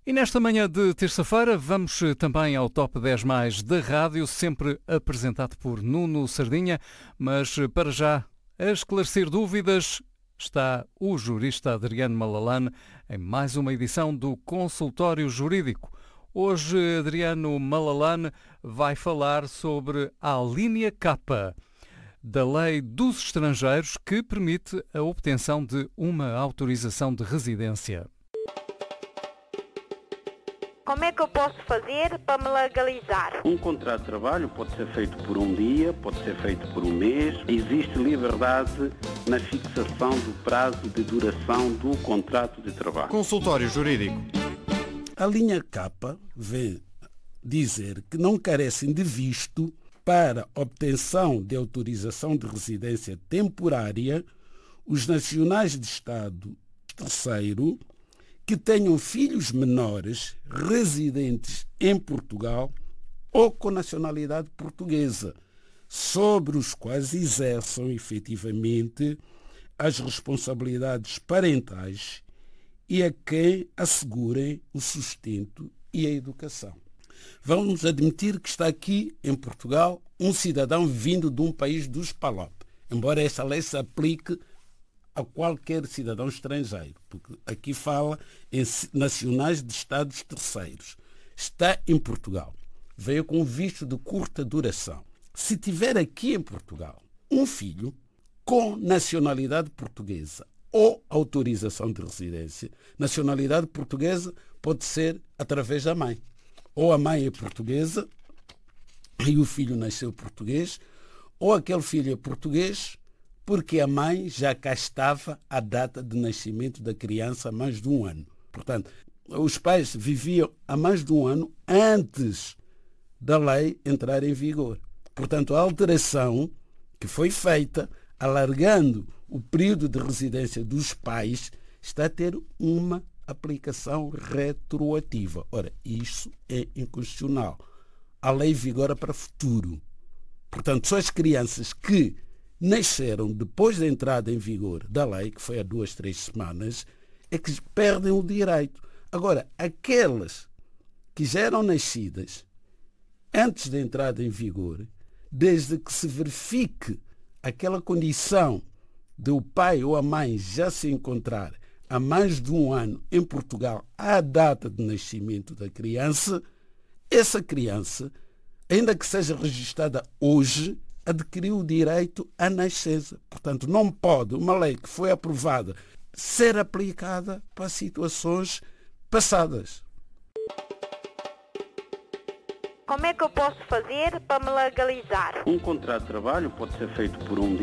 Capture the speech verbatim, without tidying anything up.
E nesta manhã de terça-feira vamos também ao Top dez Mais da rádio, sempre apresentado por Nuno Sardinha, mas para já, a esclarecer dúvidas, está o jurista Adriano Malalane em mais uma edição do Consultório Jurídico. Hoje Adriano Malalane vai falar sobre a alínea K da Lei dos Estrangeiros que permite a obtenção de uma autorização de residência. Como é que eu posso fazer para me legalizar? Um contrato de trabalho pode ser feito por um dia, pode ser feito por um mês. Existe liberdade na fixação do prazo de duração do contrato de trabalho. Consultório Jurídico. A linha K vem dizer que não carecem de visto para obtenção de autorização de residência temporária os nacionais de Estado terceiro que tenham filhos menores residentes em Portugal ou com nacionalidade portuguesa, sobre os quais exerçam efetivamente as responsabilidades parentais e a quem assegurem o sustento e a educação. Vamos admitir que está aqui em Portugal um cidadão vindo de um país dos P A L O P, embora esta lei se aplique a qualquer cidadão estrangeiro, porque aqui fala em nacionais de Estados terceiros. Está em Portugal, veio com visto de curta duração. Se tiver aqui em Portugal um filho com nacionalidade portuguesa ou autorização de residência, nacionalidade portuguesa pode ser através da mãe. Ou a mãe é portuguesa e o filho nasceu português, ou aquele filho é português porque a mãe já cá estava à data de nascimento da criança há mais de um ano. Portanto, os pais viviam há mais de um ano antes da lei entrar em vigor. Portanto, a alteração que foi feita, alargando o período de residência dos pais, está a ter uma aplicação retroativa. Ora, isso é inconstitucional. A lei vigora para o futuro. Portanto, só as crianças que nasceram depois da entrada em vigor da lei, que foi há duas, três semanas, é que perdem o direito. Agora, aquelas que já eram nascidas antes da entrada em vigor, desde que se verifique aquela condição de o pai ou a mãe já se encontrar há mais de um ano em Portugal à data de nascimento da criança, essa criança, ainda que seja registrada hoje, adquiriu o direito à nascença. Portanto, não pode uma lei que foi aprovada ser aplicada para situações passadas. Como é que eu posso fazer para me legalizar? Um contrato de trabalho pode ser feito por um dia.